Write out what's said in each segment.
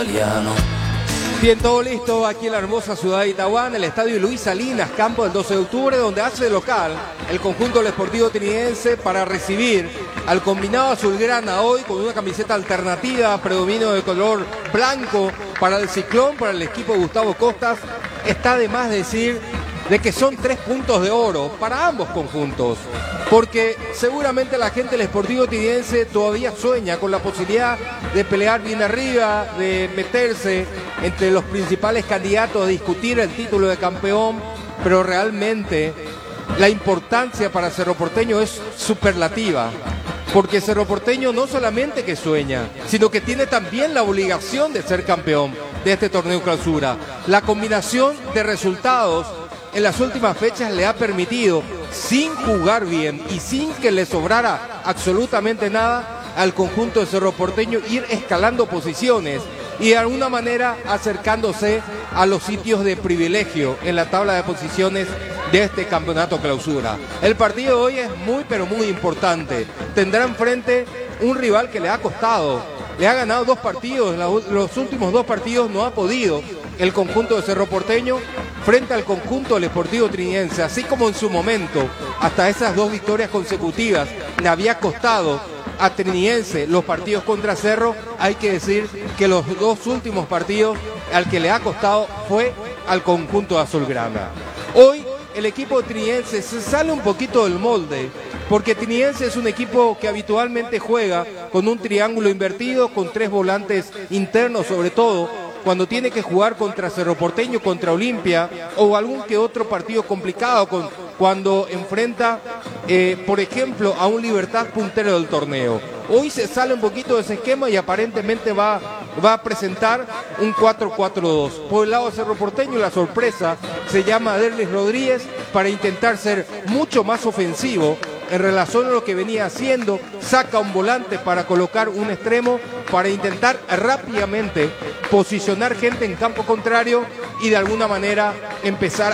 Bien, todo listo aquí en la hermosa ciudad de Itagua, en el estadio Luis Salinas, campo del 12 de octubre, donde hace de local el conjunto del Sportivo Trinidense para recibir al combinado azulgrana hoy con una camiseta alternativa, predominio de color blanco para el Ciclón, para el equipo de Gustavo Costas. Está de más decir de que son 3 puntos de oro para ambos conjuntos, porque seguramente la gente del Sportivo Trinidense todavía sueña con la posibilidad de pelear bien arriba, de meterse entre los principales candidatos a discutir el título de campeón, pero realmente la importancia para Cerro Porteño es superlativa, porque Cerro Porteño no solamente que sueña, sino que tiene también la obligación de ser campeón de este torneo clausura. La combinación de resultados en las últimas fechas le ha permitido, sin jugar bien y sin que le sobrara absolutamente nada, al conjunto de Cerro Porteño ir escalando posiciones y de alguna manera acercándose a los sitios de privilegio en la tabla de posiciones de este campeonato clausura. El partido de hoy es muy pero muy importante. Tendrá enfrente un rival que le ha costado, le ha ganado 2 partidos, los últimos 2 partidos no ha podido el conjunto de Cerro Porteño frente al conjunto del Sportivo Trinidense, así como en su momento, hasta esas 2 victorias consecutivas, le había costado a Trinidense los partidos contra Cerro. Hay que decir que los 2 últimos partidos al que le ha costado fue al conjunto de azulgrana. Hoy el equipo trinidense se sale un poquito del molde, porque Trinidense es un equipo que habitualmente juega con un triángulo invertido, con 3 volantes internos sobre todo, cuando tiene que jugar contra Cerro Porteño, contra Olimpia, o algún que otro partido complicado, cuando enfrenta, por ejemplo, a un Libertad puntero del torneo. Hoy se sale un poquito de ese esquema y aparentemente va a presentar un 4-4-2. Por el lado de Cerro Porteño, la sorpresa se llama Derlis Rodríguez para intentar ser mucho más ofensivo en relación a lo que venía haciendo. Saca un volante para colocar un extremo, para intentar rápidamente posicionar gente en campo contrario y de alguna manera empezar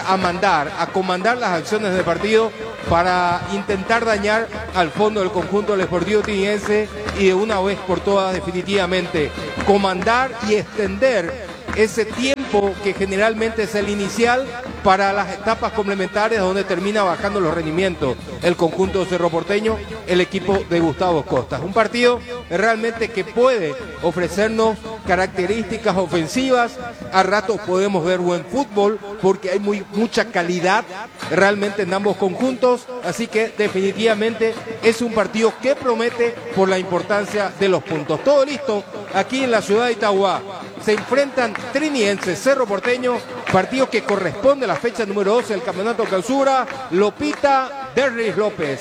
a comandar las acciones del partido para intentar dañar al fondo del conjunto del Sportivo Trinidense y de una vez por todas definitivamente comandar y extender ese tiempo que generalmente es el inicial para las etapas complementarias donde termina bajando los rendimientos el conjunto de Cerro Porteño, el equipo de Gustavo Costas. Un partido realmente que puede ofrecernos características ofensivas, a ratos podemos ver buen fútbol porque hay mucha calidad realmente en ambos conjuntos, así que definitivamente es un partido que promete por la importancia de los puntos. Todo listo aquí en la ciudad de Itagua. Se enfrentan Trinidense, Cerro Porteño, partido que corresponde a la fecha número 12 del campeonato clausura. Lo pita Derlis López.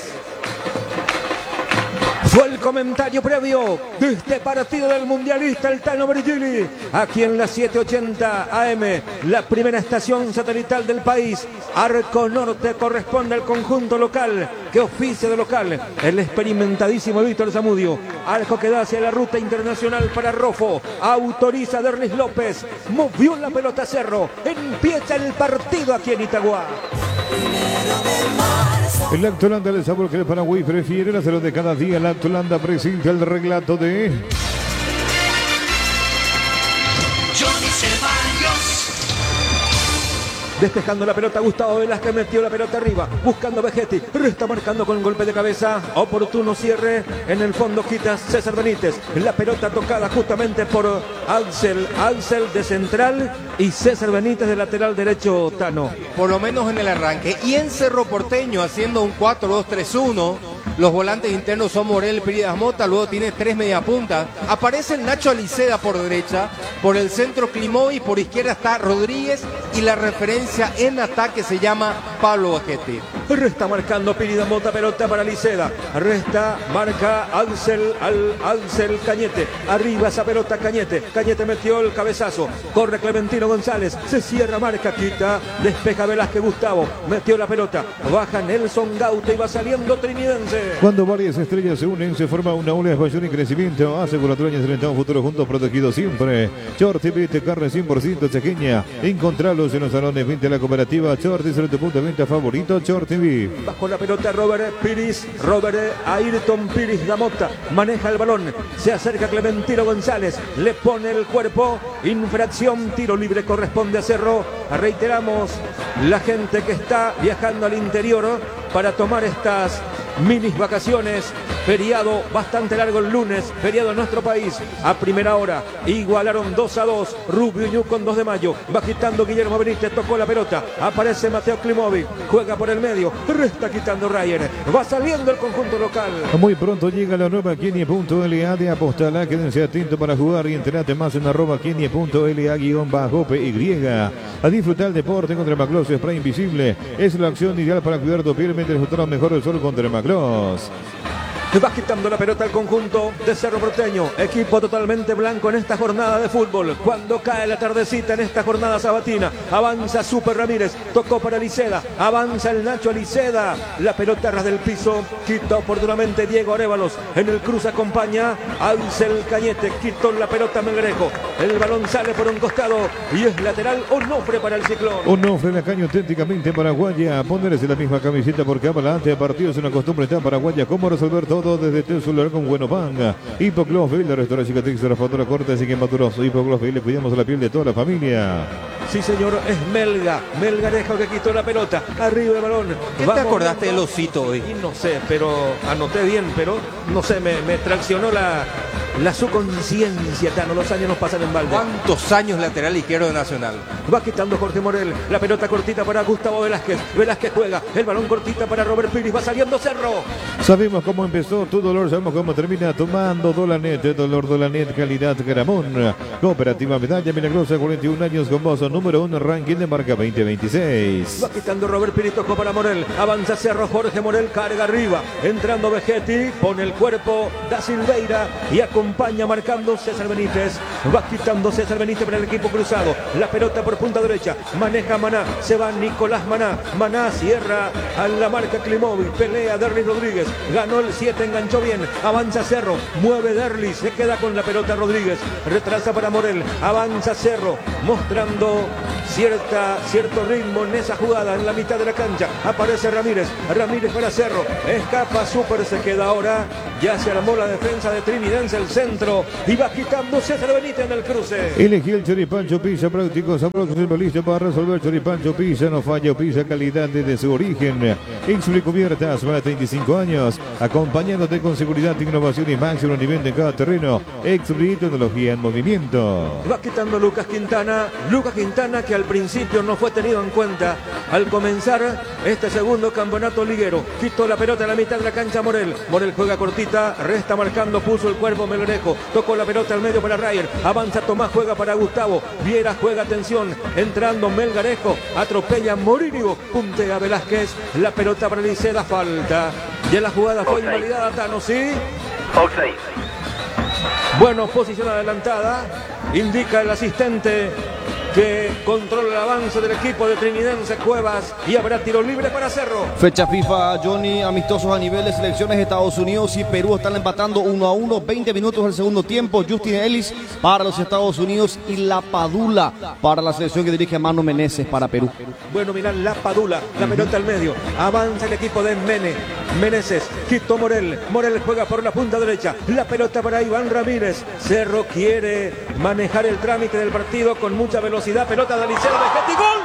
Fue el comentario previo de este partido del mundialista, el Tano Bergili, aquí en la 780 AM, la primera estación satelital del país. Arco Norte corresponde al conjunto local, que oficia de local el experimentadísimo Víctor Zamudio. Arco que da hacia la ruta internacional para Rofo, autoriza Derlis López, movió la pelota a Cerro, empieza el partido aquí en Itagua. El Lactolanda, el sabor que el Paraguay prefiere, la cero de cada día. Lactolanda presenta el relato de Johnny Ceballos. Despejando la pelota, Gustavo Velázquez metió la pelota arriba, buscando a Vegetti, está marcando con golpe de cabeza, oportuno cierre, en el fondo quita César Benítez, la pelota tocada justamente por Ansel de central y César Benítez de lateral derecho. Tano. Por lo menos en el arranque. Y en Cerro Porteño haciendo un 4-2-3-1. Los volantes internos son Morel, Piridas Mota, luego tiene 3 mediapuntas. Aparece el Nacho Aliceda por derecha, por el centro Climó y por izquierda está Rodríguez y la referencia en ataque se llama Pablo Baquete. Resta marcando Piridas Mota, pelota para Aliceda. Resta, marca Ansel Cañete. Arriba esa pelota Cañete. Cañete metió el cabezazo. Corre Clementino González. Se cierra, marca, quita. Despeja Velázquez Gustavo. Metió la pelota. Baja Nelson Gauta y va saliendo Trinidense. Cuando varias estrellas se unen, se forma una ola de expansión y crecimiento. Aseguradoras de un futuro juntos protegidos siempre. Short TV, carne 100% chequeña. Encontralo usados en los salones 20 de la cooperativa Shorty, en tu punto de venta favorito, Shorty Beef. Bajo la pelota Robert Piris, Ayrton Piris da Mota, maneja el balón, se acerca Clementino González, le pone el cuerpo, infracción, tiro libre corresponde a Cerro. Reiteramos, la gente que está viajando al interior para tomar estas minis vacaciones, feriado bastante largo el lunes, feriado en nuestro país, a primera hora, igualaron 2-2, Rubio Ñu con 2 de mayo, va quitando Guillermo Benítez, tocó la pelota, aparece Mateo Klimovic, juega por el medio, resta quitando Ryan, va saliendo el conjunto local. Muy pronto llega la nueva Kenie.la de Apostala, quédense atentos para jugar y enterate más en @Kenie.la_PY. A disfrutar el deporte contra Maclos, spray invisible, es la acción ideal para cuidar tu piel mientras disfrutar mejor el sol contra Maclos. Va quitando la pelota al conjunto de Cerro Porteño, equipo totalmente blanco en esta jornada de fútbol. Cuando cae la tardecita en esta jornada sabatina, avanza Super Ramírez, tocó para Liceda, avanza el Nacho Liceda, la pelota ras del piso, quita oportunamente Diego Arévalos, en el cruce acompaña Ansel Cañete, quitó la pelota Melgarejo, el balón sale por un costado y es lateral Onofre para el Ciclón. Onofre, la caña auténticamente paraguaya, ponerse la misma camiseta porque adelante de partido es una costumbre estar paraguaya. ¿Cómo resolver todo? Desde tu celular con Buenopan, Hipoclofil, la restauración cicatriz de la factura corta, así que maturoso, Hipoclofil, le cuidamos la piel de toda la familia. Sí, señor, es Melgarejo que quitó la pelota, arriba el balón. ¿Qué te acordaste del osito hoy? Y no sé, pero anoté bien, pero no sé, me traccionó la subconsciencia, Tano, los años nos pasan en balde. ¿Cuántos años lateral izquierdo de Nacional? Va quitando Jorge Morel, la pelota cortita para Gustavo Velázquez, Velázquez juega, el balón cortita para Robert Piris, va saliendo Cerro. Sabemos cómo empezó tu dolor, sabemos cómo termina, tomando Dolanet, dolor Dolanet, calidad Gramón. Cooperativa Medalla Milagrosa, 41 años con vos, número 1 ranking de marca 2026. Va quitando Robert Piris, tocó para Morel, avanza Cerro, Jorge Morel carga arriba, entrando Vegetti, pone el cuerpo, da Silveira y acompaña marcando César Benítez. Va quitando César Benítez para el equipo cruzado, la pelota por punta derecha, maneja Maná, se va Nicolás Maná, Maná cierra a la marca Klimovic, pelea Derlis Rodríguez, ganó el 7, enganchó bien, avanza Cerro, mueve Derlis, se queda con la pelota Rodríguez, retrasa para Morel, avanza Cerro, mostrando cierto ritmo en esa jugada en la mitad de la cancha, aparece Ramírez para Cerro, escapa Super, se queda ahora, ya se armó la defensa de Trinidense, el centro, y va quitando César Benítez en el cruce. Elegí el Choripancho Pizza, prácticos, sabrosos, listo para resolver. Choripancho Pizza, no falla, pizza calidad desde su origen. Exfli cubiertas, más de 35 años, acompañándote con seguridad, innovación y máximo nivel en cada terreno. Exfli, tecnología en movimiento. Va quitando Lucas Quintana que al principio no fue tenido en cuenta al comenzar este segundo campeonato liguero. Quitó la pelota en la mitad de la cancha Morel juega cortita, resta marcando, puso el cuerpo Melgarejo, tocó la pelota al medio para Ryan, avanza Tomás, juega para Gustavo, Viera juega, atención, entrando Melgarejo, atropella Morillo, puntea Velázquez, la pelota para Liceda, falta, ya la jugada fue invalidada, Tano, ¿sí? Bueno, posición adelantada, indica el asistente que controla el avance del equipo de Trinidense Cuevas y habrá tiro libre para Cerro. Fecha FIFA, Johnny, amistosos a nivel de selecciones. Estados Unidos y Perú están empatando 1-1, 20 minutos del segundo tiempo. Justin Ellis para los Estados Unidos y La Padula para la selección que dirige Mano Meneses para Perú. Bueno, mirá, La Padula, la pelota al medio, avanza el equipo de Meneses, quitó Morel juega por la punta derecha, la pelota para Iván Ramírez. Cerro quiere manejar el trámite del partido con mucha velocidad, pelota de Liceo, Vegetti, ¡gol!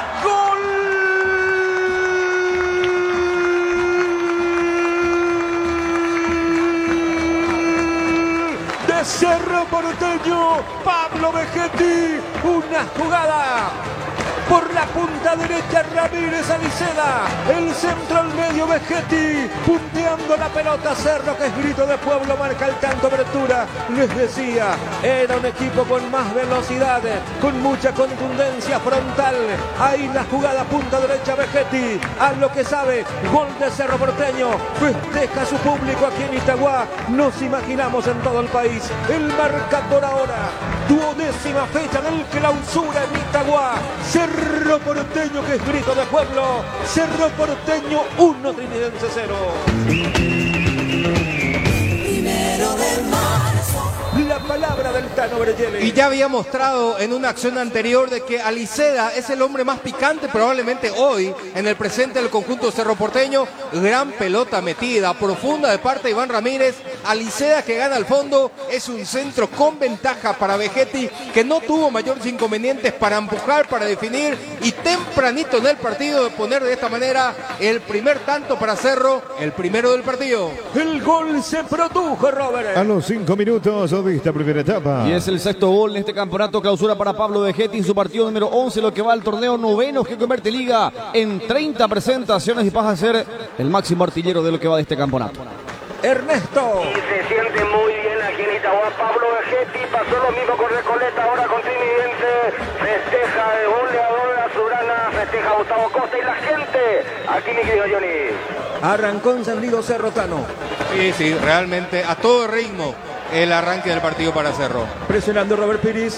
De Cerro Porteño, Pablo Vegetti, una jugada por la punta derecha, Ramírez a Liceda, el centro al medio, Vegetti, punteando la pelota, Cerro, que es grito de pueblo, marca el tanto, apertura, les decía, era un equipo con más velocidad, con mucha contundencia frontal, ahí la jugada, punta derecha, Vegetti, a lo que sabe, gol de Cerro Porteño, festeja a su público aquí en Itagua, nos imaginamos en todo el país, el marcador ahora, 12ª fecha del clausura en Itagua, Cerro Porteño, que es grito de pueblo, Cerro Porteño 1, Trinidense 0. Primero de marzo. La palabra del Tano Bergelli. Y ya había mostrado en una acción anterior de que Aliceda es el hombre más picante probablemente hoy en el presente del conjunto Cerro Porteño. Gran pelota metida, profunda de parte de Iván Ramírez. Aliceda que gana al fondo, es un centro con ventaja para Vegetti, que no tuvo mayores inconvenientes para empujar, para definir y tempranito en el partido de poner de esta manera el primer tanto para Cerro, el primero del partido. El gol se produjo, Robert. A los 5 minutos de esta primera etapa. Y es el sexto gol en este campeonato, clausura para Pablo Vegetti en su partido número 11, lo que va al torneo noveno que convierte Liga en 30 presentaciones y pasa a ser el máximo artillero de lo que va de este campeonato. Ernesto. Y se siente muy bien aquí en Itagua. Pablo Vegetti pasó lo mismo con Recoleta, ahora con Trinidense. Festeja el goleador de Azurana, festeja Gustavo Costa y la gente. Aquí mi querido Johnny. Arrancó encendido Cerro, Tano. Sí, realmente a todo ritmo el arranque del partido para Cerro. Presionando Robert Piris.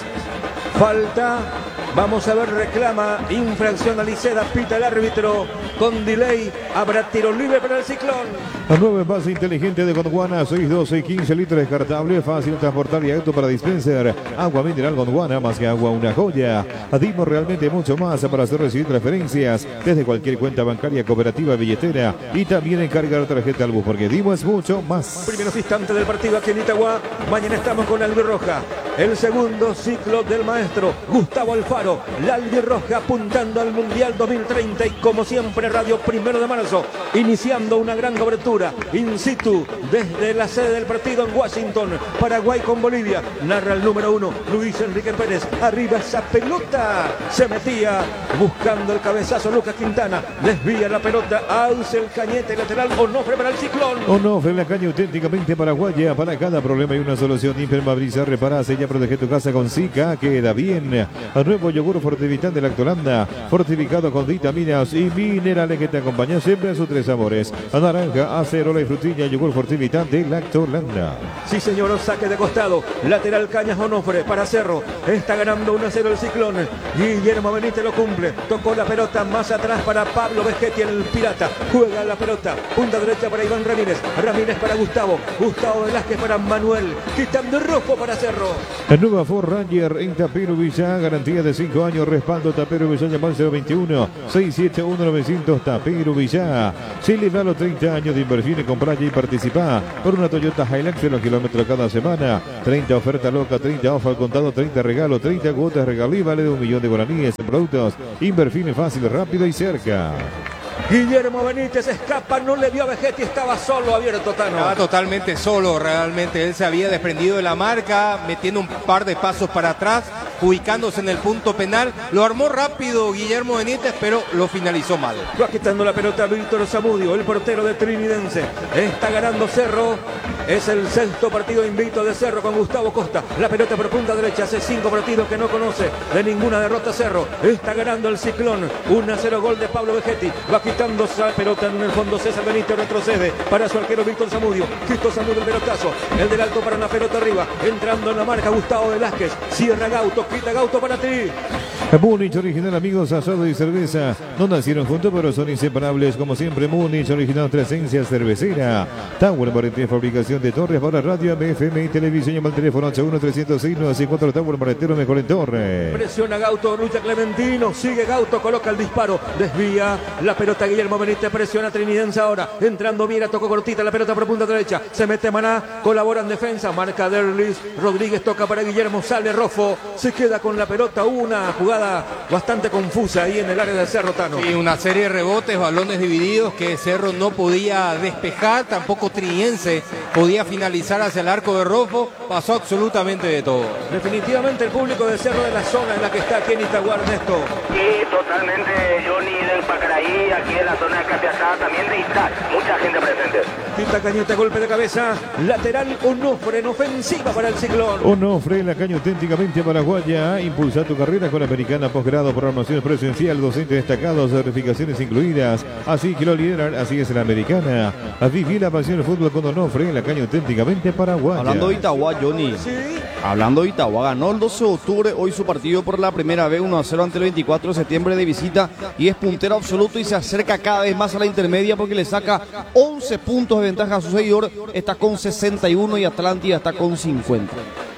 Falta. Vamos a ver, reclama infracción a Aliceda, pita el árbitro con delay. Habrá tiro libre para el Ciclón. La nueva base inteligente de Gondwana, 6, 12, 15 litros descartable, fácil de transportar y auto para dispenser. Agua mineral Gondwana, más que agua, una joya. Dimos realmente mucho más para hacer recibir transferencias desde cualquier cuenta bancaria, cooperativa, billetera y también encargar tarjeta al bus, porque dimos mucho más. Primeros instantes del partido aquí en Itagua. Mañana estamos con la albirroja. El segundo ciclo del maestro Gustavo Alfaro. La albirroja apuntando al Mundial 2030 y como siempre Radio 1 de marzo. Iniciando una gran cobertura in situ desde la sede del partido en Washington. Paraguay con Bolivia. Narra el número 1 Luis Enrique Pérez. Arriba esa pelota. Se metía buscando el cabezazo Lucas Quintana. Desvía la pelota. Alce el cañete lateral. Onofre para el Ciclón. Onofre en la caña auténticamente paraguaya. Para cada problema hay una solución. Impermeabilizar, reparar, sella, protege tu casa con Zika. Queda bien. A nuevo yogur fortivital de Lactolanda. Fortificado con vitaminas y minerales que te acompañan siempre en sus tres sabores. A naranja, acerola y frutilla. Yogur fortivital de Lactolanda. Sí, señor, saque de costado. Lateral Cañas Onofre para Cerro. Está ganando 1-0 el Ciclón. Guillermo Benítez lo cumple. Tocó la pelota más atrás para Pablo Vegetti, el pirata. Juega la pelota. Punta derecha para Iván Ramírez. Ramírez para Gustavo. Gustavo Velázquez para Manuel. Quitando rojo para Cerro. La nueva Ford Ranger en Tapero Villa. Garantía de 5 años. Respaldo Tapero Villa. Llamar 021 671 900 Tapero Villa. Celebra los 30 años de inversión y comprar y participar por una Toyota Hilux de los kilómetros cada semana. 30 oferta loca, 30 off al contado, 30 regalo, 30 cuotas regalí, vale de 1 millón de guaraníes en productos. Inversión fácil, rápido y cerca. Guillermo Benítez escapa, no le vio a Vegetti, estaba solo abierto, Tano. Estaba totalmente solo, realmente. Él se había desprendido de la marca, metiendo un par de pasos para atrás, ubicándose en el punto penal. Lo armó rápido Guillermo Benítez, pero lo finalizó mal. Va quitando la pelota Víctor Zamudio, el portero de Trinidense. Está ganando Cerro. Es el sexto partido invicto de Cerro con Gustavo Costa. La pelota por punta derecha. Hace 5 partidos que no conoce de ninguna derrota Cerro. Está ganando el Ciclón. 1-0 gol de Pablo Vegetti. Va quitando esa pelota en el fondo. César Benítez retrocede para su arquero Víctor Zamudio. Quito Zamudio el pelotazo. El del alto para una pelota arriba. Entrando en la marca Gustavo Velázquez. Cierra Gauto. Quita Gauto para ti. Múnich original, amigos, asado y cerveza. No nacieron juntos, pero son inseparables. Como siempre, Múnich original, nuestra esencia cervecera. Tower, Maretero, fabricación de torres para radio, FM y televisión. Llama al teléfono 81-306-954. Tower, Maretero, mejor en torre. Presiona Gauto, lucha Clementino. Sigue Gauto, coloca el disparo. Desvía la pelota Guillermo Benítez. Presiona Trinidense ahora. Entrando Viera, tocó cortita la pelota por punta derecha. Se mete Maná, colabora en defensa. Marca Derlis. Rodríguez toca para Guillermo. Sale Rofo. Se queda con la pelota. Una jugada bastante confusa ahí en el área de Cerro, Tano. Y una serie de rebotes, balones divididos que Cerro no podía despejar, tampoco Trinidense podía finalizar hacia el arco de Rofo. Pasó absolutamente de todo. Definitivamente el público de Cerro de la zona en la que está aquí en Itagua, Ernesto. Y totalmente Johnny del Pacaraí, aquí en la zona de Capiatá, también de Itá. Mucha gente presente. Quita Cañete, golpe de cabeza. Lateral Onofre en ofensiva para el Ciclón. Onofre, la caña auténticamente paraguaya. Impulsa tu carrera con Americana Posgrado, programación presencial, docentes destacados, certificaciones incluidas. Así que lo lideran, así es la Americana. Viví la pasión del fútbol con Onofre, la caña auténticamente paraguaya. Hablando de Itagua, Johnny. Sí. Hablando de Itagua, ganó el 12 de octubre hoy su partido por la primera vez 1-0 ante el 24 de septiembre de visita y es puntero absoluto y se acerca cada vez más a la intermedia porque le saca 11 puntos de ventaja a su seguidor. Está con 61 y Atlántida está con 50.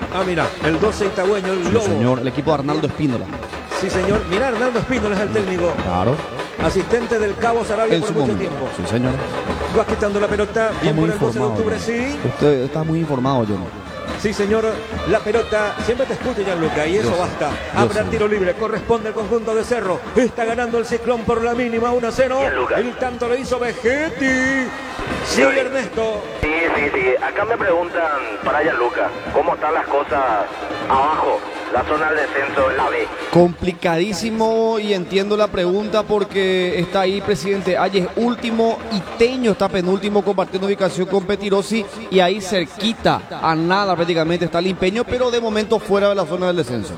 Ah, mira, el 12 itagüeño, el Sí, Lobo. señor, el equipo de Arnaldo Espíndola. Sí, señor. Mira, Arnaldo Espíndola es el técnico. Claro. Asistente del Cabo Sarabia En por su mucho momento. tiempo. Sí, señor. Va quitando la pelota. Bien muy por el 12 de informado, octubre, ¿no? sí. Usted está muy informado, Johnny. Sí, señor. La pelota, siempre te escucho, Gianluca, y eso Yo sé, basta. yo Habrá sé. tiro libre, corresponde al conjunto de Cerro. Está ganando el Ciclón por la mínima, 1-0. Gianluca. El tanto lo hizo Vegetti. Sí, Ernesto. Sí. Acá me preguntan para Gianluca, ¿cómo están las cosas abajo? La zona del descenso en la B. Complicadísimo y entiendo la pregunta porque está ahí presidente Ayes último y Teño está penúltimo compartiendo ubicación con Petirosi y ahí cerquita a nada prácticamente está el empeño, pero de momento fuera de la zona del descenso.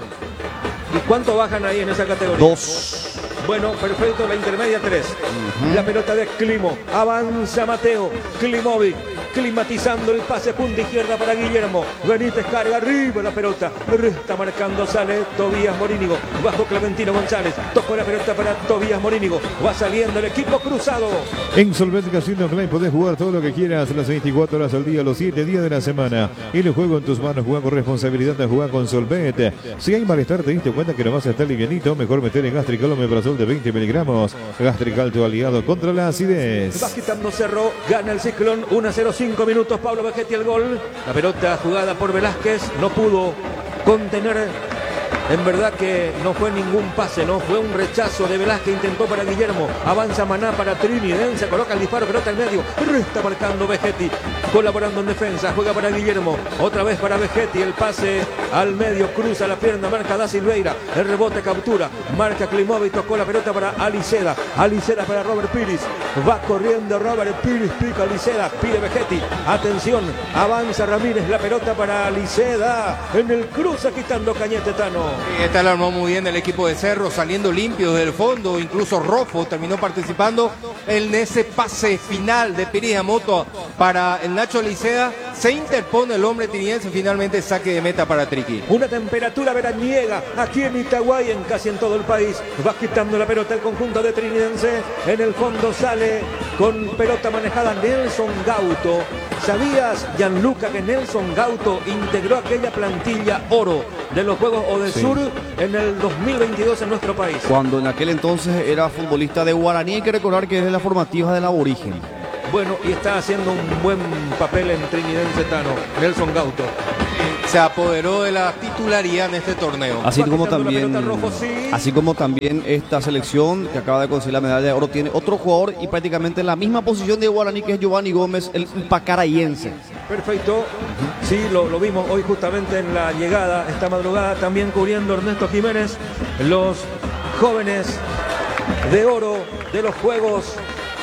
¿Y cuánto bajan ahí en esa categoría? 2. Bueno, perfecto, la intermedia 3. La pelota de Climo. Avanza Mateo. Klimovic. Climatizando el pase punta izquierda para Guillermo. Benítez carga arriba la pelota. Está marcando, sale Tobías Morínigo. Bajo Clementino González. Tocó la pelota para Tobías Morínigo. Va saliendo el equipo cruzado. En Solvet Casino Online podés jugar todo lo que quieras las 24 horas al día, los 7 días de la semana. Y el juego en tus manos, juega con responsabilidad, de jugar con Solvet. Si hay malestar, te diste cuenta que nomás está livianito, mejor meter en Gastrical Omeprazol de 20 miligramos. Gastrical, tu aliado contra la acidez. Va quitando Cerro, gana el Ciclón, 1-0, 5 minutos, Pablo Vegetti el gol. La pelota jugada por Velázquez, no pudo contener. En verdad que no fue ningún pase, no fue un rechazo de Velázquez, intentó para Guillermo, avanza Maná para Trinidad, coloca el disparo, pelota al medio, está marcando Vegetti, colaborando en defensa, juega para Guillermo, otra vez para Vegetti, el pase al medio, cruza la pierna, marca Da Silveira, el rebote captura, marca Klimovic, tocó la pelota para Aliceda para Robert Piris, va corriendo Robert Piris, pica Aliceda, pide Vegetti, atención, avanza Ramírez, la pelota para Aliceda, en el cruza quitando Cañete Tano. Esta la armó muy bien el equipo de Cerro, saliendo limpio desde el fondo. Incluso Rofo terminó participando en ese pase final de Pérez Yamoto para el Nacho Licea. Se interpone el hombre tiniense, finalmente saque de meta para Triqui. Una temperatura veraniega aquí en Itaguay, en casi en todo el país. Va quitando la pelota el conjunto de Trinidense. En el fondo sale con pelota manejada Nelson Gauto. ¿Sabías, Gianluca, que Nelson Gauto integró aquella plantilla oro de los Juegos Odesur en el 2022 en nuestro país? Cuando en aquel entonces era futbolista de Guaraní, hay que recordar que es de la formativa del aborigen. Bueno, y está haciendo un buen papel en Trinidense Tano, Nelson Gauto. Se apoderó de la titularidad en este torneo. Así Va como quitando la también, pelota Rojo, sí. así como también esta selección que acaba de conseguir la medalla de oro tiene otro jugador y prácticamente en la misma posición de Guaraní, que es Giovanni Gómez, el pacarayense. Perfecto. Sí, lo vimos hoy justamente en la llegada, esta madrugada, también cubriendo Ernesto Jiménez, los jóvenes de oro de los Juegos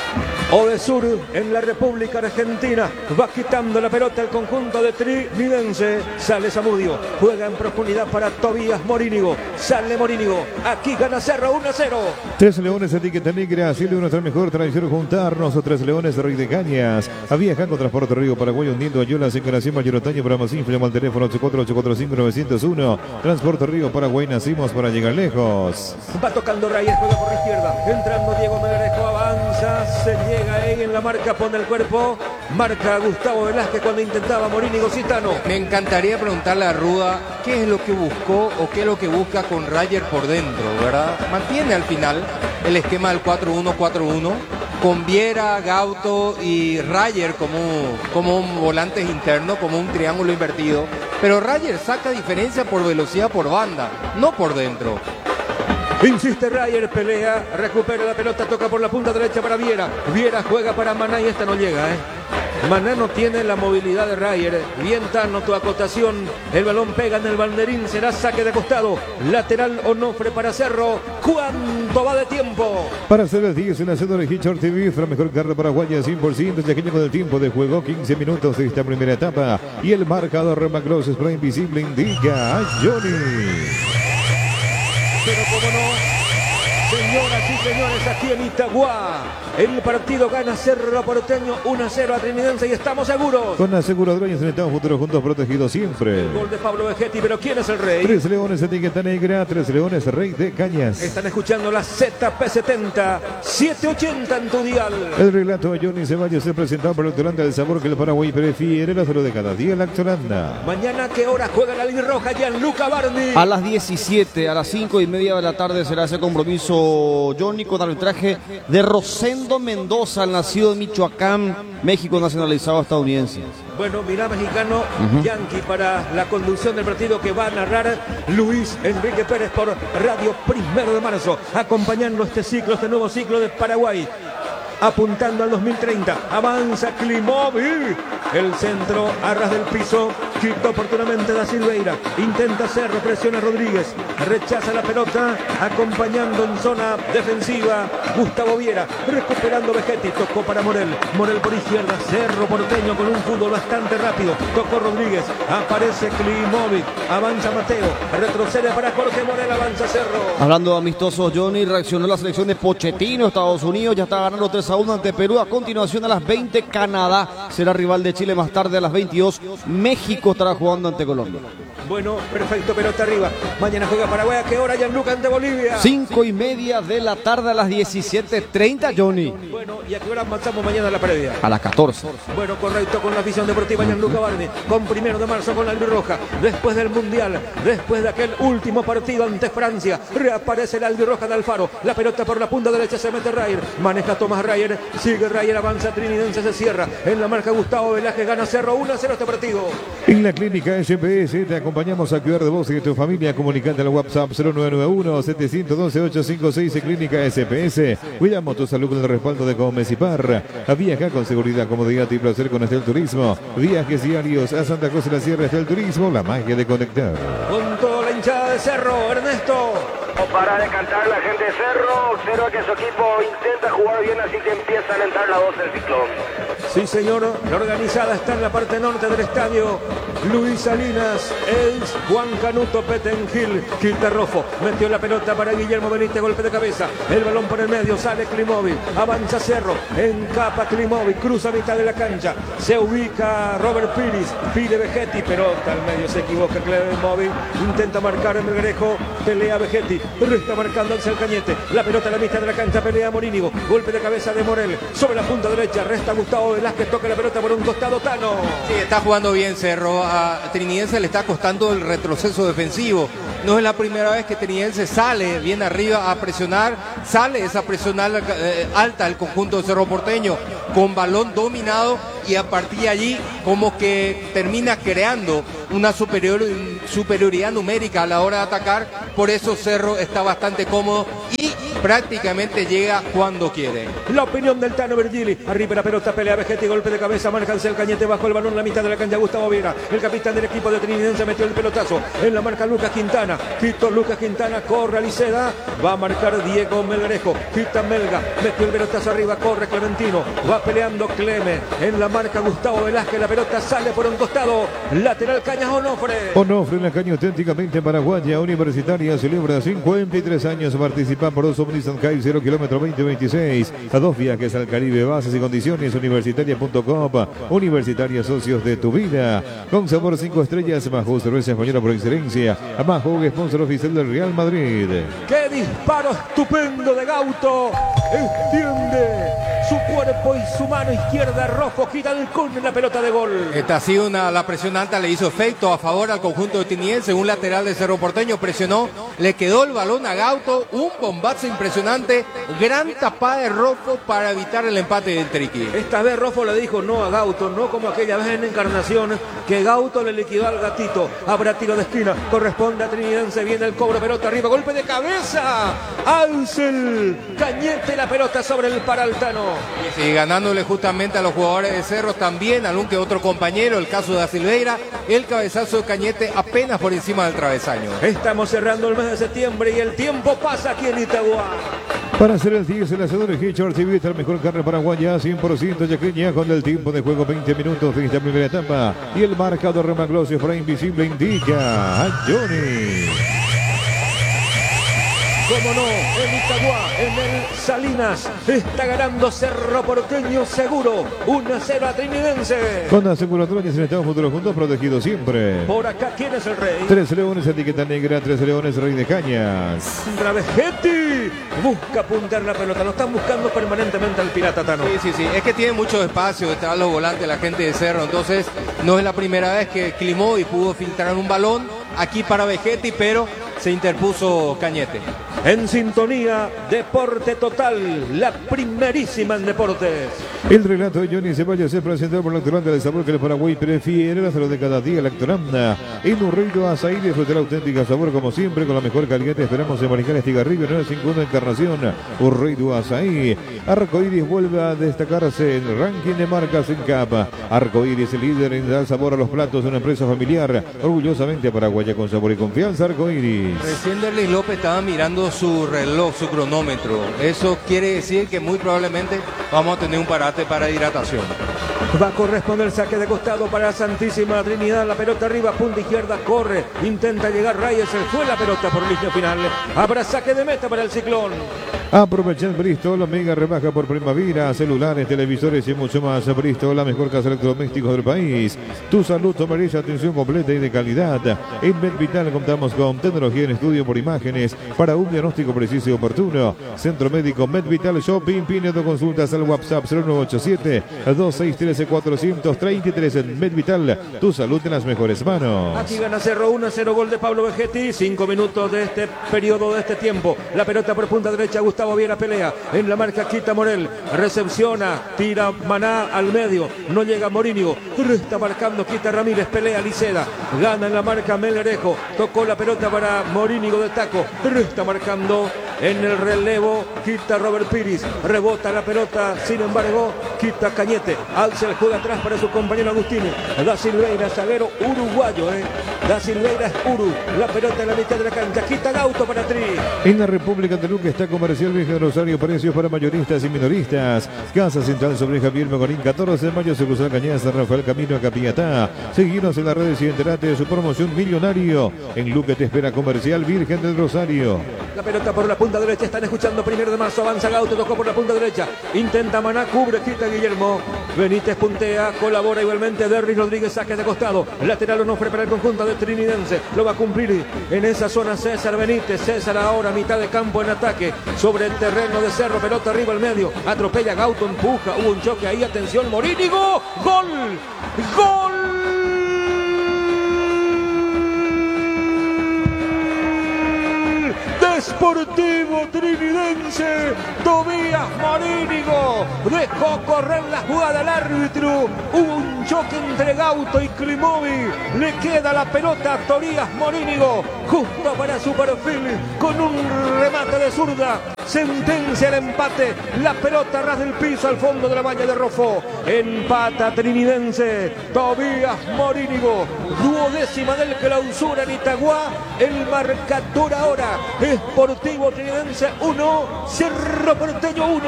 Odesur en la República Argentina. Va quitando la pelota el conjunto de Trinidense. Sale Zamudio. Juega en profundidad para Tobías Morínigo. Sale Morínigo. Aquí gana Cerro 1-0. Tres Leones, etiqueta negra, siempre nuestra mejor tradición juntarnos. Tres Leones, Rey de Cañas. Viaja con Transporte Río Paraguay, hundiendo Ayolas, Encarnación Mayor Otaño, para más info, llama al teléfono 84845-901. Transporte Río Paraguay, nacimos para llegar lejos. Va tocando Reyes, juega por la izquierda. Entrando Diego Medrejo, avanza, se llega ahí en la marca, pone el cuerpo. Marca Gustavo Velázquez cuando intentaba Morínigo Citano. Me encantaría preguntarle a Ruda qué es lo que buscó o qué es lo que busca con Rayer por dentro, ¿verdad? Mantiene al final el esquema del 4-1-4-1 con Viera, Gauto y Rayer como un volante interno, como un triángulo invertido. Pero Rayer saca diferencia por velocidad por banda, no por dentro. Insiste Rayer, pelea, recupera la pelota, toca por la punta derecha para Viera. Viera juega para Maná y esta no llega, Maná no tiene la movilidad de Rayer. Bien Tano, tu acotación. El balón pega en el banderín, será saque de costado. Lateral Onofre para Cerro. ¿Cuánto va de tiempo? Para hacer el 10 en la cédula de Hitchard TV, la mejor carne paraguaya 100%, ya que con el tiempo de juego, 15 minutos de esta primera etapa. Y el marcador Macross Spray Invisible indica a Johnny. Pero cómo no, Señoras y señores, aquí en Itagua, el partido gana Cerro Porteño 1-0 a Trinidense y estamos seguros. Con aseguradora y enfrentamos futuros juntos protegidos siempre. Gol de Pablo Vegetti, pero ¿quién es el rey? Tres Leones, etiqueta negra, Tres Leones, rey de cañas. Están escuchando la ZP70, 780 en tu dial. El relato de Johnny Ceballos es presentado por Lactolanda, el sabor que el Paraguay prefiere, la salud de cada día, Lactolanda. Mañana, ¿a qué hora juega la albirroja? Gianluca Bardi. A las 17, a las 5:30 de la tarde será ese compromiso, Johnny, con arbitraje de Rosendo Mendoza, el nacido de Michoacán, México nacionalizado estadounidense. Bueno, mirá, mexicano, Yankee para la conducción del partido que va a narrar Luis Enrique Pérez por Radio 1 de marzo, acompañando este nuevo ciclo de Paraguay. Apuntando al 2030, avanza Klimovic, el centro a ras del piso, quita oportunamente da Silveira, intenta Cerro, presiona Rodríguez, rechaza la pelota, acompañando en zona defensiva Gustavo Viera, recuperando Vegetti, tocó para Morel por izquierda, Cerro Porteño con un fútbol bastante rápido, tocó Rodríguez, aparece Klimovic, avanza Mateo, retrocede para Jorge Morel, avanza Cerro. Hablando de amistosos, Johnny, reaccionó la selección de Pochettino, Estados Unidos, ya está ganando 3-1 ante Perú. A continuación, a las 20, Canadá será rival de Chile. Más tarde, a las 22, México estará jugando ante Colombia. Bueno, perfecto, pelota arriba. Mañana juega Paraguay. ¿A qué hora? Gianluca ante Bolivia. 5:30 de la tarde, a las 17:30, Johnny. Bueno, ¿y a qué hora avanzamos mañana a la previa? A las 14. Bueno, correcto, con la afición deportiva Gianluca Bardi, con 1 de marzo con la albirroja, después del Mundial, después de aquel último partido ante Francia, reaparece la albirroja de Alfaro, la pelota por la punta derecha se mete Rayer, maneja Tomás Rayer, sigue Rayer, avanza Trinidense, se cierra, en la marca Gustavo Velázquez, gana Cerro 1-0 este partido. En la clínica SPS te acompañamos a cuidar de vos y de tu familia. Comunicante al WhatsApp 0991-712-856. Clínica SPS. Cuidamos tu salud con el respaldo de Gómez y Parra. Viaja con seguridad, comodidad y placer con Estel Turismo. Viajes diarios a Santa Cruz de la Sierra. Estel Turismo, la magia de conectar. Con toda la hinchada de Cerro, Ernesto. Para decantar la gente de Cerro, observa que su equipo intenta jugar bien, así que empieza a alentar la voz del ciclón. Sí, señor, la organizada está en la parte norte del estadio. Luis Salinas, ex Juan Canuto Petengil, quita Rofo, metió la pelota para Guillermo Benítez, golpe de cabeza, el balón por el medio, sale Klimovic, avanza Cerro, encapa Klimovic, cruza mitad de la cancha, se ubica Robert Piris, pide Vegetti, pelota al medio, se equivoca Klimovic, intenta marcar en Melgarejo, pelea Vegetti, está marcando hacia el Cañete, la pelota a la mitad de la cancha, pelea Morínigo, golpe de cabeza de Morel, sobre la punta derecha, resta Gustavo Velázquez, toca la pelota por un costado, Tano. Sí, está jugando bien Cerro. A Trinidense le está costando el retroceso defensivo. No es la primera vez que Trinidense sale bien arriba a presionar, sale esa presión alta el conjunto de Cerro Porteño con balón dominado y a partir de allí como que termina creando una superioridad numérica a la hora de atacar. Por eso Cerro está bastante cómodo y prácticamente llega cuando quiere. La opinión del Tano Virgili, arriba la pelota, pelea Vegetti, golpe de cabeza, marca el Cañete, bajo el balón en la mitad de la cancha, Gustavo Viera, el capitán del equipo de Trinidense, metió el pelotazo, en la marca Lucas Quintana, quitó Lucas Quintana, corre Aliceda, va a marcar Diego Melgarejo, quita Melga, metió el pelotazo arriba, corre Clementino, va peleando Cleme, en la marca Gustavo Velázquez, la pelota sale por un costado, lateral Cañas Onofre. Onofre, la caña auténticamente paraguaya, universitaria, celebra 53 años, participa por 2 Nissan Kai 0 kilómetro 2026, a 2 viajes al Caribe, bases y condiciones, universitaria.com, Universitaria, socios de tu vida, con sabor 5 estrellas, Majo, cerveza española por excelencia, Majo, sponsor oficial del Real Madrid. ¡Qué disparo estupendo de Gauto! Extiende su cuerpo y su mano izquierda, Rojo, gira el cone en la pelota de gol. Esta ha sido la presión alta, le hizo efecto a favor al conjunto de Trinidense, un lateral de Cerro Porteño presionó, le quedó el balón a Gauto, un bombazo impresionante, gran tapada de Rojo para evitar el empate del Triqui. Esta vez Rojo le dijo no a Gauto, no como aquella vez en Encarnación, que Gauto le liquidó al gatito. Habrá tiro de esquina, corresponde a Trinidense, viene el cobro, pelota arriba, golpe de cabeza, Ansel Cañete, la pelota sobre el Paraltano. Sí, ganándole justamente a los jugadores de Cerro, también algún que otro compañero, el caso de Silveira, el cabezazo de Cañete apenas por encima del travesaño. Estamos cerrando el mes de septiembre y el tiempo pasa aquí en Itagua. Para hacer el 10, el hacedor Hitchard Civita, la mejor carne paraguaya, 100% yaqueña, con el tiempo de juego 20 minutos de esta primera etapa. Y el marcador Remaglosio para Invisible indica a Johnny. cómo no, en Itagua, en el Salinas, está ganando Cerro Porteño seguro, 1-0 a Trinidense. Con aseguradoras en Estado Futuro Juntos, protegido siempre. Por acá, ¿quién es el rey? 3 Leones, etiqueta negra, 3 Leones, Rey de Cañas. Vegetti busca apuntar la pelota, lo están buscando permanentemente al Pirata Tano. Sí, es que tiene mucho espacio detrás de los volantes la gente de Cerro, entonces no es la primera vez que Climovi pudo filtrar un balón aquí para Vegetti, pero se interpuso Cañete. En sintonía, Deporte Total, la primerísima en deportes. El relato de Johnny Ceballos es presentado por Lactoranda del sabor que el Paraguay prefiere, la salud de cada día. Lactoranda en Urreido Azaí, disfrutar auténtica sabor como siempre con la mejor calidad. Te esperamos en Mariscal Estigarribia 951 Encarnación, Urreido Azaí. Arcoiris vuelve a destacarse en el ranking de marcas en capa. Arcoiris, el líder en dar sabor a los platos de una empresa familiar, orgullosamente paraguaya con sabor y confianza. Arcoiris. Recién Derlis López estaba mirando su reloj, su cronómetro. Eso quiere decir que muy probablemente vamos a tener un parate para hidratación. Va a corresponder el saque de costado para la Santísima Trinidad. La pelota arriba, punta izquierda, corre. Intenta llegar Reyes, se fue la pelota por línea final. Habrá saque de meta para el Ciclón. Aprovechar Bristol, mega rebaja por primavera, celulares, televisores y mucho más. Bristol, la mejor casa de electrodomésticos del país. Tu salud merece atención completa y de calidad. En MedVital contamos con tecnología en estudio por imágenes para un diagnóstico preciso y oportuno. Centro Médico MedVital Shopping, Pinedo, consultas al WhatsApp 0987-263-433. En MedVital, tu salud en las mejores manos. Aquí gana Cerro 1-0, gol de Pablo Vegetti. 5 minutos de este periodo, de este tiempo. La pelota por punta derecha, Gustavo Viera pelea. En la marca quita Morel. Recepciona, tira Maná al medio. No llega Morínigo. Está marcando, quita Ramírez, pelea Liceda. Gana en la marca Melerejo. Tocó la pelota para Morínigo de taco. Está marcando en el relevo. Quita Robert Piris. Rebota la pelota. Sin embargo, quita Cañete. Alza el juego atrás para su compañero Agustini. Da Silveira, zaguero uruguayo. Da Silveira es Uru. La pelota en la mitad de la cancha. Quita Gauto para Tri. En la República de Luque está Comercial Viejo de Rosario, precios para mayoristas y minoristas. Casa Central sobre Javier Megorín, 14 de mayo, Sucursal Cañaza, Rafael Camino a Capiatá. Seguinos en las redes y enterate de su promoción millonario. En Luque te espera Comercial Virgen del Rosario. La pelota por la punta derecha, están escuchando 1 de marzo, avanza Gauto, tocó por la punta derecha, intenta Maná, cubre, quita Guillermo, Benítez puntea, colabora igualmente Derris Rodríguez, saque de costado, lateral Onofre para el conjunto de Trinidense, lo va a cumplir en esa zona César Benítez, César ahora mitad de campo en ataque, sobre el terreno de Cerro, pelota arriba al medio, atropella Gauto, empuja, hubo un choque ahí, atención, Morínigo, gol, gol. Sportivo Trinidense, Tobías Morínigo dejó correr la jugada al árbitro, hubo un choque entre Gauto y Climovi, le queda la pelota a Tobías Morínigo, justo para su perfil, con un remate de zurda, sentencia el empate, la pelota a ras del piso al fondo de la valla de Rofo, empata Trinidense, Tobías Morínigo, 12ª del clausura en Itagua, el marcador ahora es Sportivo Trinidense 1, Cerro Porteño 1.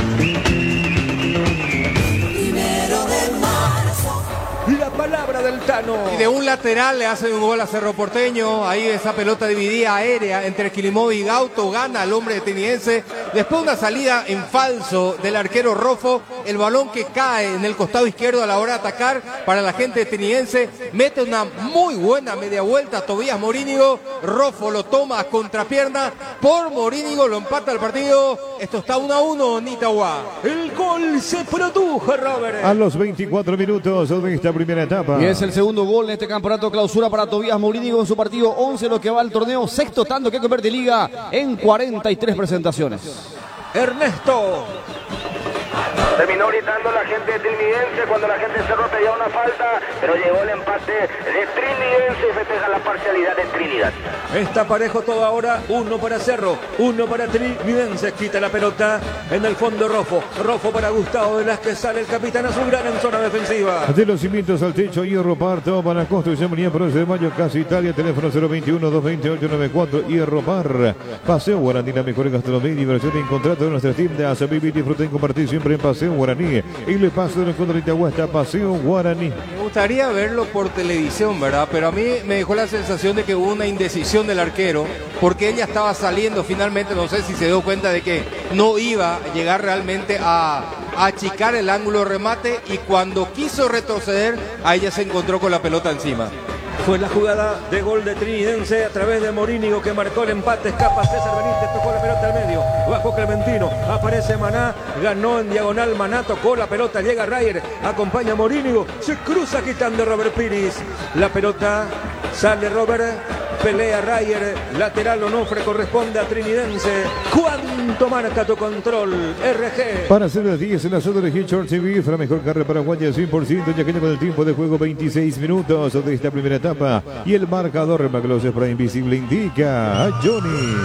La palabra del Tano. Y de un lateral le hace un gol a Cerro Porteño. Ahí esa pelota dividida aérea entre Climovi y Gauto. Gana el hombre de Trinidense. Después una salida en falso del arquero Rofo. El balón que cae en el costado izquierdo a la hora de atacar para la gente de Trinidense. Mete una muy buena media vuelta a Tobías Morínigo. Rofo lo toma a contrapierna. Por Morínigo lo empata el partido. Esto está 1-1 en Itagua. El gol se produjo, Robert. A los 24 minutos de esta primera etapa. Y es el segundo gol en este campeonato clausura para Tobías Morínigo en su partido 11, lo que va al torneo, sexto tanto que convierte Liga en 43 presentaciones. Ernesto. Terminó gritando la gente de Trinidense cuando la gente de Cerro pedía una falta, pero llegó el empate de Trinidense y festeja la parcialidad de Trinidad. Está parejo todo ahora, 1 para Cerro, 1 para Trinidense, quita la pelota en el fondo Rofo, Rofo para Gustavo Velázquez, sale el capitán azulgrana en zona defensiva. De los cimientos al techo, Hierro Par, todo para construcción, venía por 11 de mayo, Casa Italia, teléfono 021-228-94, Hierro Par, Paseo Guaraní, la mejor gastronomía y diversión en contrato de nuestras tiendas, vivir, disfrutar y compartir siempre en Paseo Guaraní. Y le paso de encuentro de Itagua está Paseo Guaraní. Me gustaría gustaría verlo por televisión, ¿verdad? Pero a mí me dejó la sensación de que hubo una indecisión del arquero, porque ella estaba saliendo finalmente, no sé si se dio cuenta de que no iba a llegar realmente a achicar el ángulo de remate, y cuando quiso retroceder, a ella se encontró con la pelota encima. Fue la jugada de gol de Trinidense a través de Morínigo, que marcó el empate. Escapa César Benítez, tocó la pelota al medio, bajo Clementino, aparece Maná, ganó en diagonal Maná, tocó la pelota, llega Rayer, acompaña a Morínigo, se cruza quitando Robert Piris, la pelota sale Robert, pelea Rayer, lateral Onofre, corresponde a Trinidense. ¿Cuánto marca tu control, RG? Para hacer las 10 en la zona de Hitchcock TV, la mejor carrera paraguaya 100%, ya que con el tiempo de juego 26 minutos de esta primera etapa. Y el marcador Macloses para Invisible indica a Johnny.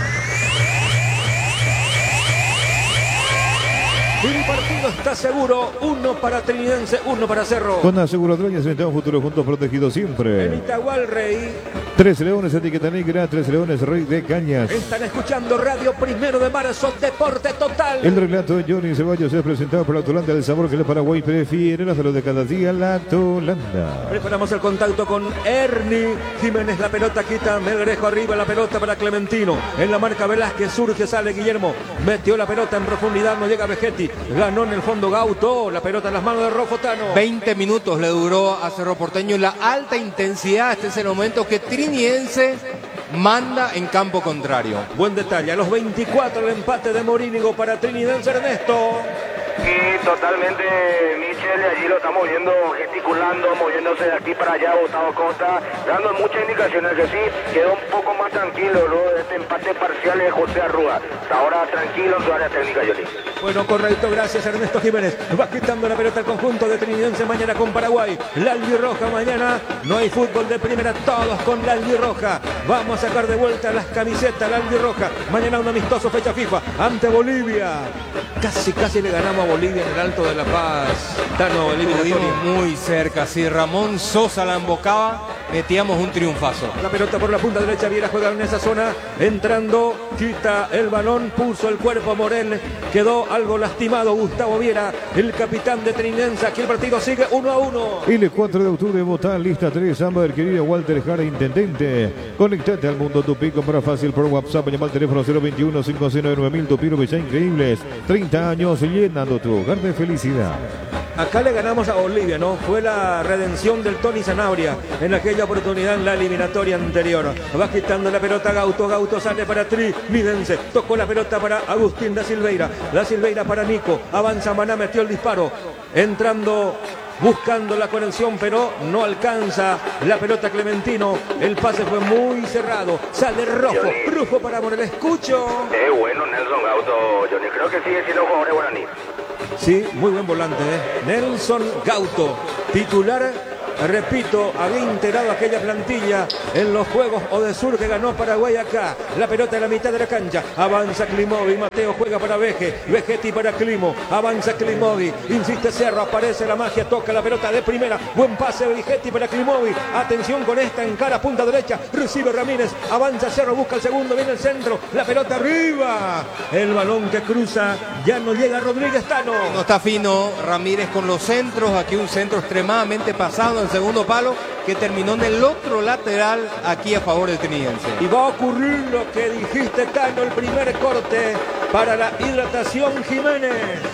El partido está seguro, 1 para Trinidense, 1 para Cerro. Con aseguradora y un futuro juntos protegidos siempre. En Itagual Rey. 3 Leones, etiqueta negra, 3 Leones, Rey de Cañas. Están escuchando Radio 1 de Marzo, Deporte Total. El relato de Johnny Ceballos es presentado por la Tolanda, el sabor que el Paraguay prefiere, la salud de cada día, la Tolanda. Preparamos el contacto con Ernie Jiménez, la pelota quita Melgarejo, arriba la pelota para Clementino. En la marca Velázquez, surge, sale Guillermo, metió la pelota en profundidad, no llega Vegetti, ganó en el fondo Gauto, la pelota en las manos de Rofotano. 20 minutos le duró a Cerro Porteño la alta intensidad. Este es el momento que Trinidense manda en campo contrario. Buen detalle, a los 24 el empate de Morínigo para Trinidense, Ernesto. Y totalmente, Michel, allí lo estamos viendo gesticulando, moviéndose de aquí para allá, Gustavo Costa, dando muchas indicaciones que sí, quedó un poco más tranquilo luego de este empate parcial de José Arrua. Hasta ahora tranquilo en su área técnica, Yoli. Bueno, correcto, gracias Ernesto Jiménez. Va quitando la pelota al conjunto de Trinidense mañana con Paraguay. La albirroja mañana, no hay fútbol de primera, todos con la albirroja. Vamos a sacar de vuelta las camisetas, la albirroja. Mañana un amistoso, fecha FIFA, ante Bolivia. Casi le ganamos a Bolivia en el Alto de La Paz. Tano, Estuvimos muy cerca. Si Ramón Sosa la embocaba, metíamos un triunfazo. La pelota por la punta derecha, Viera juega en esa zona, entrando, quita el balón, puso el cuerpo Morel, quedó algo lastimado Gustavo Viera, el capitán de Trinidense. Aquí el partido sigue 1-1. El 4 de octubre, vota lista 3, ambas del querido Walter Jara, intendente. Conectate al mundo Tupi, compra fácil por WhatsApp, llama al teléfono 021-509-9000, Tupi, ya increíbles, 30 años llenando tu hogar de felicidad. Acá le ganamos a Bolivia, ¿no? Fue la redención del Tony Sanabria en aquella oportunidad en la eliminatoria anterior. Va quitando la pelota Gauto sale para Trinidense, tocó la pelota para Agustín da Silveira para Nico, avanza Maná, metió el disparo, entrando, buscando la conexión, pero no alcanza la pelota Clementino. El pase fue muy cerrado. Sale Rufo para Morel. Escucho. Bueno, Nelson Gauto, Johnny, creo que sigue siendo jugador de Guaraní. Sí, muy buen volante, Nelson Gauto, titular. Repito, había integrado aquella plantilla en los Juegos Odesur que ganó Paraguay acá. La pelota en la mitad de la cancha. Avanza Klimovic, Mateo juega para Vegetti para Klimo. Avanza Klimovic, insiste Cerro, aparece la magia, toca la pelota de primera. Buen pase de Vegetti para Klimovic. Atención con esta en cara, punta derecha. Recibe Ramírez, avanza Cerro, busca el segundo, viene el centro. La pelota arriba. El balón que cruza, ya no llega Rodríguez Tano. No está fino Ramírez con los centros. Aquí un centro extremadamente pasado en segundo palo, que terminó en el otro lateral aquí a favor de Trinidense. Y va a ocurrir lo que dijiste, Tano, el primer corte para la hidratación Jiménez.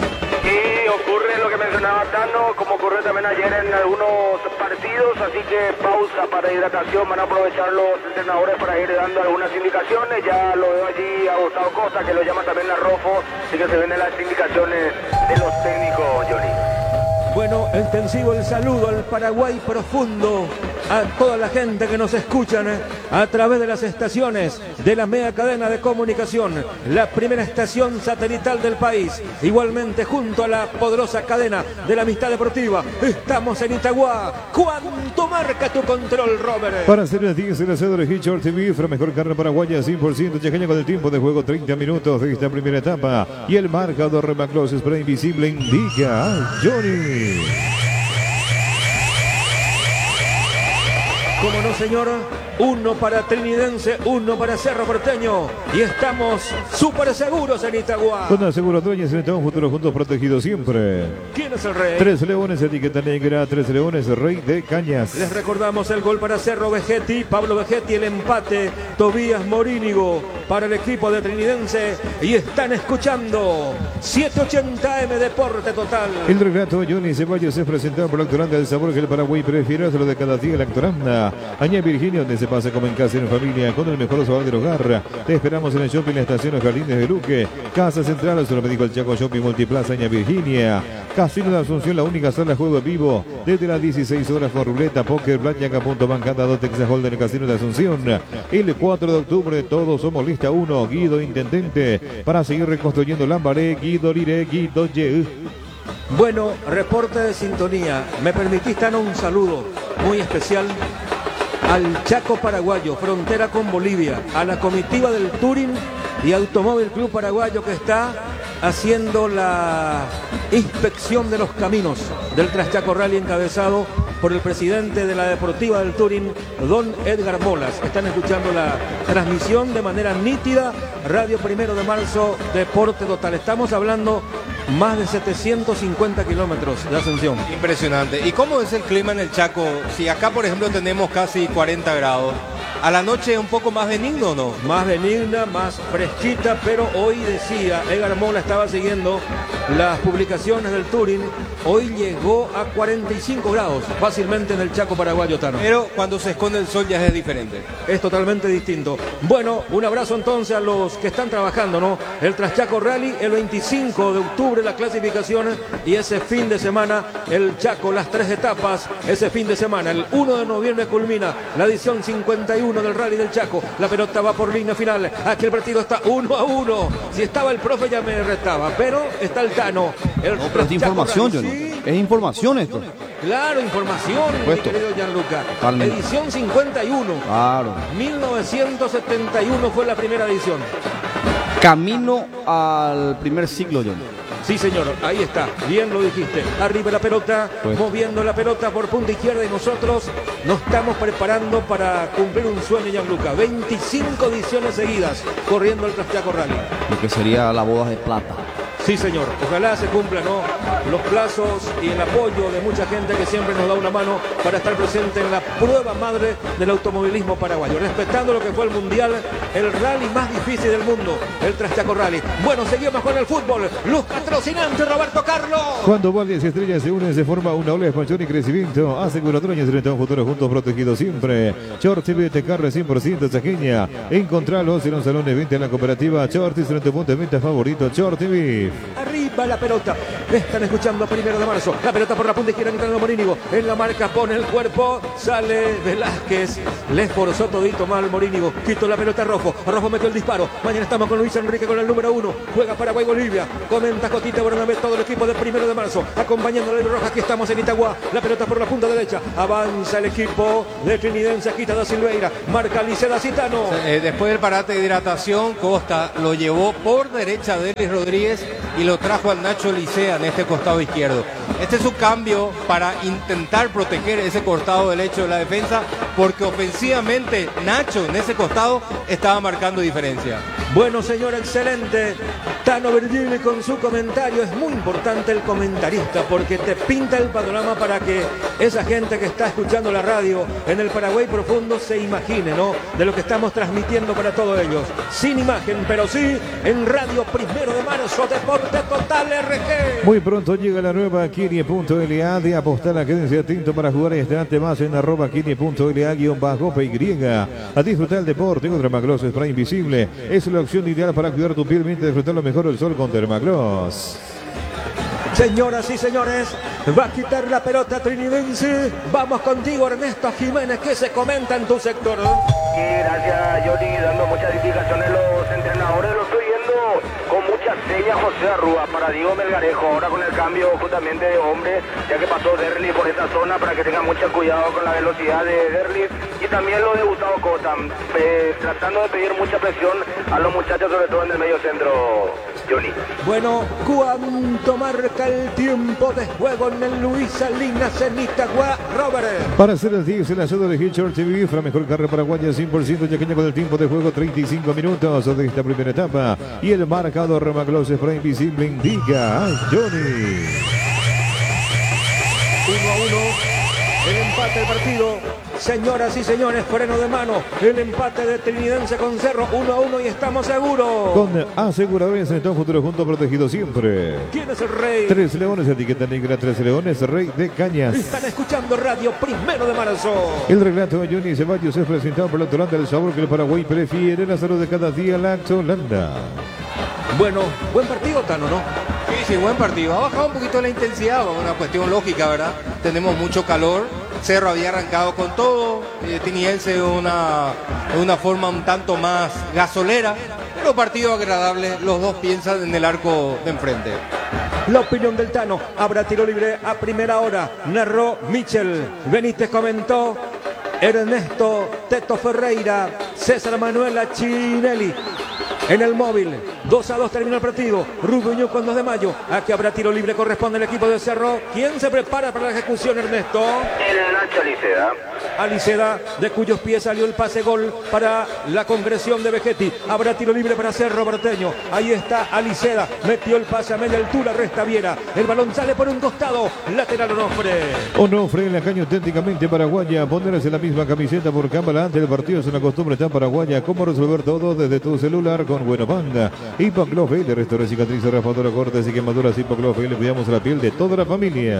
Y ocurre lo que mencionaba Tano, como ocurrió también ayer en algunos partidos, así que pausa para hidratación, van a aprovechar los entrenadores para ir dando algunas indicaciones. Ya lo veo allí a Gustavo Costa, que lo llama también a Rofo, así que se vienen las indicaciones de los técnicos, Johnny. Bueno, intensivo el saludo al Paraguay profundo, a toda la gente que nos escuchan a través de las estaciones de la mega cadena de comunicación, la primera estación satelital del país, igualmente junto a la poderosa cadena de la amistad deportiva. Estamos en Itagua. ¿Cuánto marca tu control, Robert? Para hacer las 10 en la sede de Hitchcock TV, la mejor carne paraguaya 100%, Chacaña con el tiempo de juego 30 minutos de esta primera etapa. Y el marcador Macloses para Invisible indica a Johnny. Como no, señor, 1 para Trinidense, 1 para Cerro Porteño. Y estamos súper seguros en Itagua. Con Aseguro Dueñas, un futuro juntos protegidos siempre. ¿Quién es el rey? 3 Leones, etiqueta negra, 3 Leones, Rey de Cañas. Les recordamos el gol para Cerro Vegetti, Pablo Vegetti, el empate, Tobías Morínigo para el equipo de Trinidense. Y están escuchando 780M Deporte Total. El relato Johnny Ceballos es presentado por la Actoranda del Sabor que el Paraguay prefiere hacerlo de cada día. La Actoranda, Aña Virginia, donde se pasa como en casa en familia con el mejor sabor del hogar. Te esperamos en el shopping La Estación Los Jardines de Luque, Casa Central, solo me dijo el Chaco Shopping Multiplaza Aña Virginia. Casino de Asunción, la única sala de juego en vivo desde las 16 horas con ruleta, póker, blackjack, punto bancada, dos Texas Hold'em en el Casino de Asunción. El 4 de octubre todos somos lista 1, Guido Intendente, para seguir reconstruyendo Lambaré, Guido Lire, Guido Ye. Bueno, reporte de sintonía. Me permitís dar un saludo muy especial al Chaco Paraguayo, frontera con Bolivia, a la comitiva del Touring y Automóvil Club Paraguayo que está haciendo la inspección de los caminos del Traschaco Rally encabezado por el presidente de la Deportiva del Touring, don Edgar Molas. Están escuchando la transmisión de manera nítida, Radio 1 de Marzo, Deporte Total. Estamos hablando más de 750 kilómetros de ascensión. Impresionante. ¿Y cómo es el clima en el Chaco? Si acá, por ejemplo, tenemos casi 40 grados, ¿a la noche es un poco más benigno o no? Más benigna, más fresquita, pero hoy decía, Edgar Mola estaba siguiendo las publicaciones del Touring, hoy llegó a 45 grados fácilmente en el Chaco paraguayo, Tano. Pero cuando se esconde el sol ya es diferente. Es totalmente distinto. Bueno, un abrazo entonces a los que están trabajando, ¿no? El Traschaco Rally, el 25 de octubre la clasificación y ese fin de semana el Chaco, las 3 etapas, ese fin de semana, el 1 de noviembre culmina la edición 51 del Rally del Chaco. La pelota va por línea final. Aquí el partido está 1-1. Si estaba el profe ya me retaba, pero está el Tano. No, pero es información, Rally, yo ¿sí? no. Es información esto. Claro, información, mi querido Gianluca. Totalmente. Edición 51. Claro. 1971 fue la primera edición. Camino al primer siglo, John. Sí, señor, ahí está, bien lo dijiste. Arriba la pelota, Pues. moviendo la pelota por punta izquierda y nosotros nos estamos preparando para cumplir un sueño, Gianluca. 25 ediciones seguidas corriendo el Traschaco Rally. Lo que sería la boda de plata. Sí, señor, ojalá se cumplan, ¿no?, los plazos y el apoyo de mucha gente que siempre nos da una mano para estar presente en la prueba madre del automovilismo paraguayo, respetando lo que fue el mundial, el rally más difícil del mundo, el Traschaco Rally. Bueno, seguimos con el fútbol. Luz patrocinante, Roberto Carlos. Cuando varias estrellas se unen, se forma una ola de expansión y crecimiento. Aseguradora y frente a un futuro juntos protegidos siempre. Short TV te carre 100% saqueña. Encontralos en un salón de venta en la cooperativa Shortis en tu punto de venta favorito. Short TV. Arriba la pelota. Están escuchando 1 de marzo. La pelota por la punta izquierda entrando Morínigo. En la marca pone el cuerpo. Sale Velázquez. Le esforzó todito mal Morínigo. Quitó la pelota a Rojo. Rojo metió el disparo. Mañana estamos con Luis Enrique con el número 1. Juega Paraguay-Bolivia. Comenta Cotita Bernabé, todo el equipo de 1 de marzo. Acompañando a Ley Roja. Aquí estamos en Itagua. La pelota por la punta derecha. Avanza el equipo de Trinidense. Quita da Silveira. Marca Liceda Citano. Después del parate de hidratación, Costa lo llevó por derecha de Delis Rodríguez y lo trajo al Nacho Licea en este costado izquierdo. Este es su cambio para intentar proteger ese costado derecho de la defensa, porque ofensivamente Nacho en ese costado estaba marcando diferencia. Bueno, señor, excelente. Tano Virgili con su comentario. Es muy importante el comentarista porque te pinta el panorama para que esa gente que está escuchando la radio en el Paraguay profundo se imagine, ¿no?, de lo que estamos transmitiendo para todos ellos. Sin imagen, pero sí en Radio 1 de marzo, Deporte Total RG. Muy pronto llega la nueva Kini.la de apostar. Quédense atentos para jugar instante más en @Kini.la_PY. A disfrutar el deporte con Dermagloss Spray Invisible. Es la opción ideal para cuidar tu piel mientras disfrutar lo mejor del sol con Dermagloss. Señoras y señores, va a quitar la pelota Trinidense. Vamos contigo, Ernesto Jiménez. ¿Qué se comenta en tu sector? Y gracias, Johnny, dando muchas indicaciones los entrenadores. Lo estoy viendo con muchas señas José Arrúa para Diego Melgarejo. Ahora con el cambio justamente de hombre, ya que pasó Derli por esa zona, para que tenga mucho cuidado con la velocidad de Derli. Y y también lo de Gustavo Costa, tratando de pedir mucha presión a los muchachos, sobre todo en el medio centro, Johnny. Bueno, ¿cuánto marca el tiempo de juego en el Luis Salinas en Itagua, Robert? Para hacer el 10, el asado de Hitcher TV, la mejor carrera paraguaya 100% yaqueña con el tiempo de juego 35 minutos de esta primera etapa. Y el marcador Remaglos Spray Invisible indica a Johnny. 1-1, el empate del partido. Señoras y señores, freno de mano. El empate de Trinidense con Cerro, 1-1 y estamos seguros. Con aseguradores en todo futuro junto, protegido siempre. ¿Quién es el rey? Tres Leones, etiqueta negra, Tres Leones, Rey de Cañas. Están escuchando Radio 1 de marzo. El relato de Johnny Ceballos es presentado por la Atolanda del sabor que el Paraguay prefiere. La salud de cada día, la Atolanda. Bueno, buen partido, Tano, ¿no? Sí, buen partido. Ha bajado un poquito la intensidad, una cuestión lógica, ¿verdad? Tenemos mucho calor. Cerro había arrancado con todo. Trinidense de una forma un tanto más gasolera. Pero partido agradable. Los dos piensan en el arco de enfrente. La opinión del Tano. Habrá tiro libre a primera hora. Narró Michel. Benítez comentó. Ernesto Teto Ferreira. César Manuel Chinelli. En el móvil, 2-2 terminó el partido. Ruduño con 2 de mayo. Aquí habrá tiro libre, corresponde al equipo de Cerro. ¿Quién se prepara para la ejecución, Ernesto? El Nacho Aliceda. Aliceda, de cuyos pies salió el pase gol para la congresión de Vegetti. Habrá tiro libre para Cerro Porteño. Ahí está Aliceda, metió el pase a media altura, resta Viera. El balón sale por un costado, lateral Onofre. Onofre en la caña auténticamente paraguaya. Ponerse la misma camiseta por cámara antes del partido es una costumbre tan paraguaya como resolver todo desde tu celular con Buena Banda. Hipoclofe, de restaurar cicatrices, raspadura, cortes y quemaduras. Hipoclofe, le cuidamos la piel de toda la familia.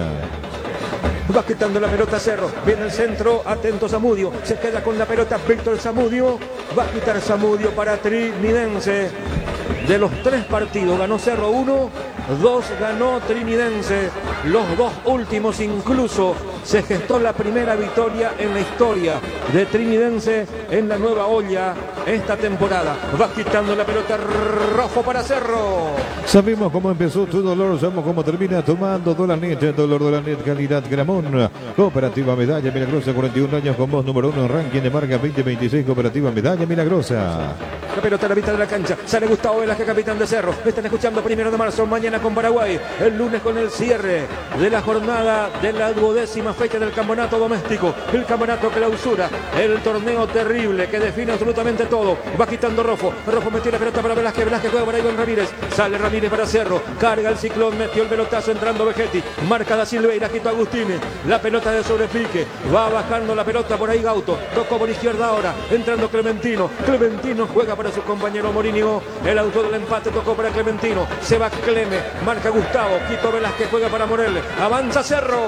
Va quitando la pelota Cerro. Viene el centro. Atento Zamudio. Se queda con la pelota Víctor Zamudio. Va a quitar Zamudio para Trinidense. De los 3 partidos ganó Cerro 1, 2 ganó Trinidense. Los 2 últimos incluso se gestó la primera victoria en la historia de Trinidense en la nueva olla esta temporada. Va quitando la pelota rojo para Cerro. Sabemos cómo empezó tu dolor, sabemos cómo termina tomando Dolanet, dolor Dolanet, calidad Gramón. Cooperativa Medalla Milagrosa, 41 años con voz número 1 en ranking de marca 2026, Cooperativa Medalla Milagrosa. La pelota a la mitad de la cancha, sale Gustavo Velázquez, capitán de Cerro. Me están escuchando 1 de marzo, mañana con Paraguay, el lunes con el cierre de la jornada de la 12ª fecha del campeonato doméstico, el campeonato clausura, el torneo terrible que define absolutamente todo. Va quitando Rofo, Rofo metió la pelota para Velázquez, Velázquez juega para Iván Ramírez, sale Ramírez para Cerro, carga el Ciclón, metió el pelotazo entrando Vegetti, marca da Silveira, quitó Agustini, la pelota de sobrepique, va bajando la pelota por ahí Gauto, tocó por izquierda ahora, entrando Clementino, Clementino juega para su compañero Morínigo, el auto del empate tocó para Clementino, se va Cleme, marca Gustavo, quitó Velázquez, juega para Morel, avanza Cerro.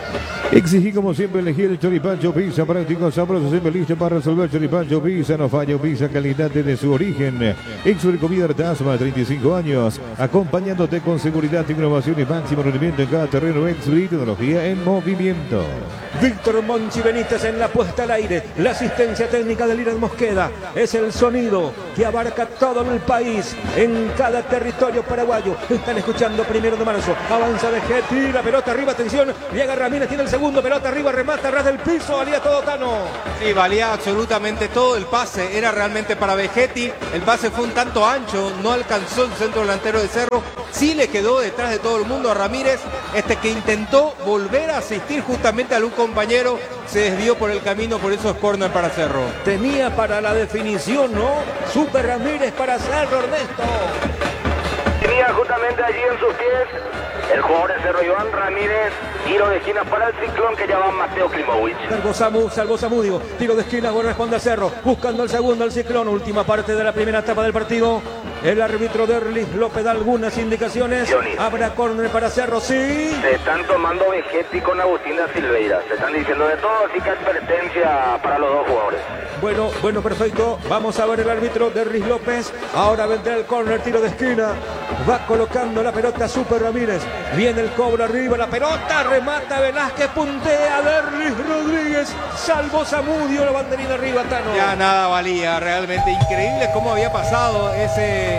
Exigí como siempre elegir el Choripancho Pizza, práctico, sabroso, siempre listo para resolver. Choripancho Pizza, no falla, pizza calidad desde su origen. Exuricomida Artasma, 35 años, acompañándote con seguridad, innovación y máximo rendimiento en cada terreno. Exuri, tecnología en movimiento. Víctor Monchi Benítez en la puesta al aire, la asistencia técnica de Liran Mosqueda, es el sonido que abarca todo el país, en cada territorio paraguayo. Están escuchando 1 de marzo, avanza Vegetti, la pelota arriba, atención, llega Ramírez, tiene el segundo, pelota arriba, remata, ras del piso, valía todo Tano. Sí, valía absolutamente todo el pase, era realmente para Vegetti, el pase fue un tanto ancho, no alcanzó el centro delantero de Cerro, sí le quedó detrás de todo el mundo a Ramírez, que intentó volver a asistir justamente a algún compañero, se desvió por el camino, por eso es córner para Cerro. Tenía para la definición, ¿no? Super Ramírez para Cerro, Ernesto. Tenía justamente allí en sus pies el jugador de Cerro, Iván Ramírez, tiro de esquina para el Ciclón que ya va Mateo Klimovic. Salvó Zamudio, tiro de esquina, corresponde a Cerro, buscando el segundo al Ciclón, última parte de la primera etapa del partido. El árbitro Derlis López da algunas indicaciones. Johnny. Habrá córner para Cerro, sí. Se están tomando Vegetti con Agustín da Silveira. Se están diciendo de todo, así que advertencia para los dos jugadores. Bueno, perfecto. Vamos a ver el árbitro Derlis López. Ahora vendrá el córner, tiro de esquina. Va colocando la pelota Super Ramírez. Viene el cobro arriba, la pelota, remata Velázquez, puntea Derlis Rodríguez. Salvó Zamudio, la banderina arriba, Tano. Ya nada valía, realmente increíble cómo había pasado ese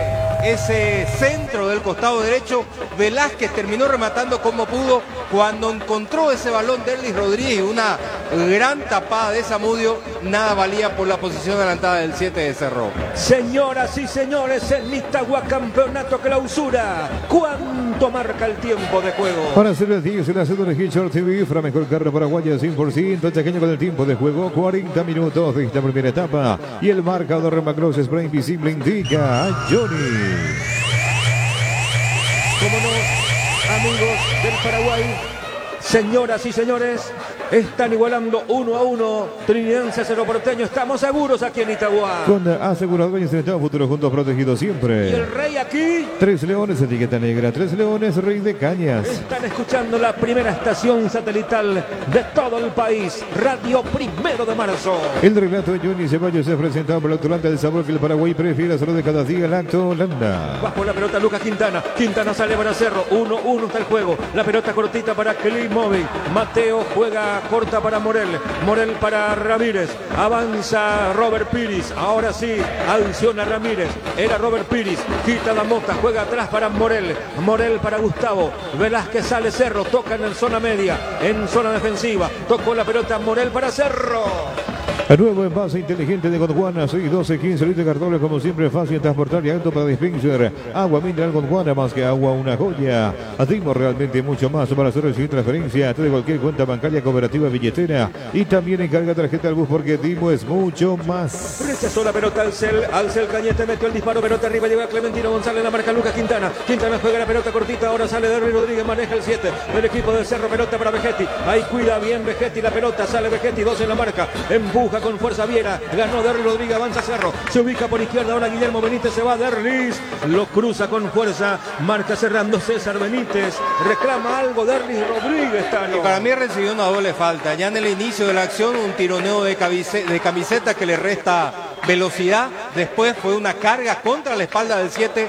centro del costado derecho. Velázquez terminó rematando como pudo. Cuando encontró ese balón Derlis Rodríguez, una gran tapada de Zamudio, nada valía por la posición adelantada del 7 de Cerro. Señoras y señores, en Itagua Campeonato Clausura, ¿cuánto marca el tiempo de juego? Para hacer el 10, el hacedor de Hitchard TV, Fra mejor carro paraguaya 100%, chaqueño con el tiempo de juego, 40 minutos de esta primera etapa. Y el marcador Macross Spray Invisible indica a Johnny. Cómo no, amigos del Paraguay, señoras y señores, están igualando 1-1. Trinidense Cerro Porteño, estamos seguros aquí en Itagua. Con asegurador y Estado Futuro juntos protegidos siempre. Y el rey aquí. 3 Leones, etiqueta negra. 3 Leones, Rey de Cañas. Están escuchando la primera estación satelital de todo el país, Radio 1 de Marzo. El relato de Johnny Ceballos es presentado por la Autolanda del sabor que el Paraguay prefiere hacerlo de cada día, la Autolanda. Bajo la pelota Lucas Quintana. Quintana sale para Cerro. 1-1 está el juego. La pelota cortita para Klimovic. Mateo juega corta para Morel. Morel para Ramírez. Avanza Robert Piris. Ahora sí, adiciona Ramírez. Era Robert Piris. Quita la mota. Juega atrás para Morel. Morel para Gustavo. Velázquez sale Cerro. Toca en el zona media. En zona defensiva. Tocó la pelota Morel para Cerro. El nuevo envase inteligente de Gondwana, 6, 12, 15 litros de cartón, como siempre, fácil de transportar y alto para dispenser. Agua mineral Gondwana, más que agua, una joya. Dimos realmente mucho más para hacer recibir transferencia de cualquier cuenta bancaria, cooperativa, billetera. Y también encarga tarjeta al bus porque Dimo es mucho más. Rechazó la pelota Alcel Cañete, metió el disparo, pelota arriba, llega Clementino González, la marca Lucas Quintana. Quintana juega la pelota cortita, ahora sale Derry Rodríguez, maneja el 7 del equipo de Cerro, pelota para Vegetti. Ahí cuida bien Vegetti la pelota, sale Vegetti, 2 en la marca. Empuja con fuerza Viera, ganó Derry Rodríguez, avanza Cerro, se ubica por izquierda, ahora Guillermo Benítez se va, Derlis, lo cruza con fuerza, marca cerrando César Benítez, reclama algo Derlis Rodríguez, Tano. Y para mí recibió una doble falta, ya en el inicio de la acción un tironeo de camiseta que le resta velocidad, después fue una carga contra la espalda del 7,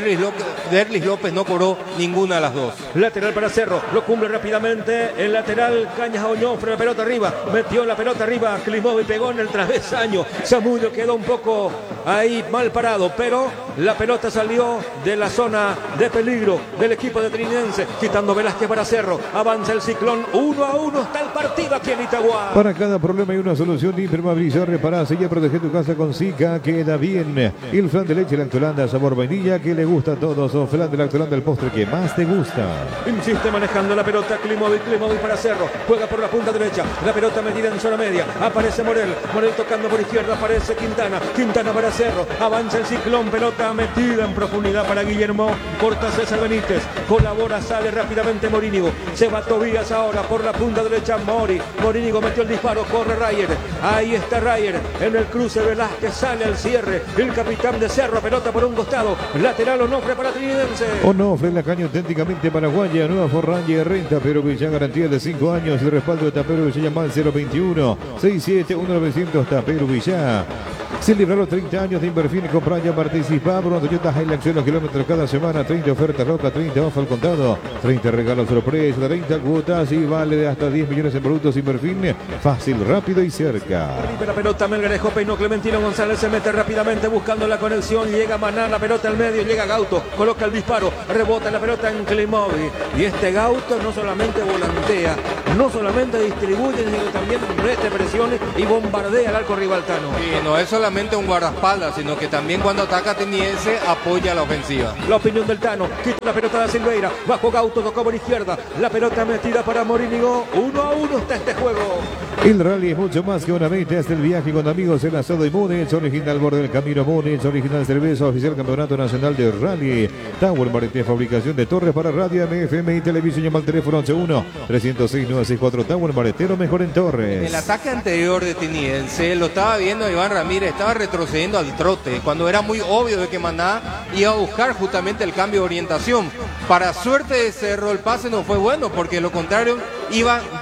Derlis López no cobró ninguna de las dos. Lateral para Cerro, lo cumple rápidamente, el lateral Cañas Oñofre, la pelota arriba, metió la pelota arriba, Klimovic pegó en el travesaño, Zamudio quedó un poco ahí mal parado, pero la pelota salió de la zona de peligro del equipo de Trinidense, quitando Velázquez para Cerro, avanza el Ciclón, 1-1 está el partido aquí en Itagua. Para cada problema hay una solución, Impermeabilizar, reparar, sella, proteger tu casa con Zika, queda bien. El flan de leche Lactolanda, sabor vainilla, que le gusta a todos, o flan de Lactolanda, el postre que más te gusta. Insiste manejando la pelota, Klimovic para Cerro, juega por la punta derecha, la pelota metida en zona media, aparece Morel tocando por izquierda, aparece Quintana para Cerro, avanza el Ciclón, pelota metida en profundidad para Guillermo, corta César Benítez, colabora, sale rápidamente Morínigo, se va Tobías ahora por la punta derecha, Morínigo metió el disparo, corre Rayer, ahí está Rayer, en el cruce Velázquez sale al cierre, el capitán de Cerro, pelota por un costado, lateral Onofre para Trinidense. Onofre, la caña auténticamente paraguaya, nueva Forranger, renta, pero Villa, garantía de 5 años, y respaldo de Tapero Villa, llama al 021 67 1900 Tapero Villa. Celebra los 30 años de Inverfine, compra ya participa por Toyota Hilux en los kilómetros cada semana, 30 ofertas locas, 30 off al contado, 30 regalos sorpresa, 30 cuotas y vale de hasta 10 millones en productos Inverfine, fácil, rápido y cerca. Arriba la pelota, Melgarejo peinó, Clementino González se mete rápidamente buscando la conexión, llega Maná, la pelota al medio, llega Gauto, coloca el disparo, rebota la pelota en Klimovic y este Gauto no solamente volantea, no solamente distribuye, sino también mete presiones y bombardea al arco ribaltano. Y no es solamente un guardaespaldas, sino que también cuando ataca Trinidense apoya la ofensiva. La opinión del Tano, quita la pelota de Silveira, bajo Gauto, tocó por izquierda, la pelota metida para Morínigo, 1-1 está este juego. El rally es mucho más que una meta, es el viaje con amigos, el asado y Múnich, original borde del camino Múnich, original cerveza, oficial campeonato nacional de rally. Tower Marete, fabricación de torres para radio, FM y televisión, llama al teléfono 81 306 964 Tower Maretero, mejor en torres. El ataque anterior de Trinidense lo estaba viendo Iván Ramírez, estaba retrocediendo al trote, cuando era muy obvio de que Maná iba a buscar justamente el cambio de orientación. Para suerte de Cerro, el pase no fue bueno, porque lo contrario iba